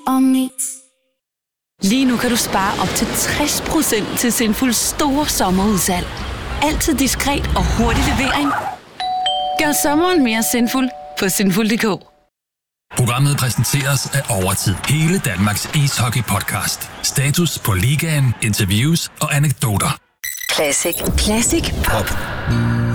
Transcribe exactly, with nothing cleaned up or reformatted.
Omni. Lige nu kan du spare op til tres procent til Sinful store sommerudsalg. Altid diskret og hurtig levering. Gør sommeren mere sinful på sinful punktum d k. Programmet præsenteres af Overtid. Hele Danmarks ishockey-podcast. Status på ligaen, interviews og anekdoter. Classic. Classic Pop.